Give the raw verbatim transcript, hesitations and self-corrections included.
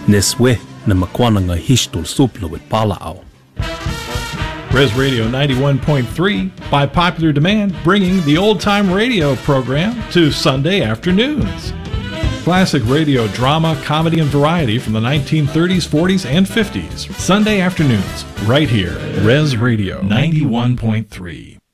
Neswe na makwananga hishtul supla with palao. Res Radio ninety-one point three, by popular demand, bringing the old-time radio program to Sunday afternoons. Classic radio drama, comedy, and variety from the nineteen thirties, forties, and fifties. Sunday afternoons, right here. Res Radio ninety-one point three.